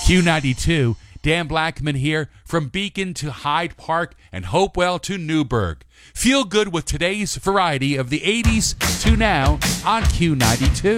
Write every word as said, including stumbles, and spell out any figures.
Q ninety-two, Dan Blackman here from Beacon to Hyde Park and Hopewell to Newburgh. Feel good with today's variety of the eighties to now on Q ninety-two.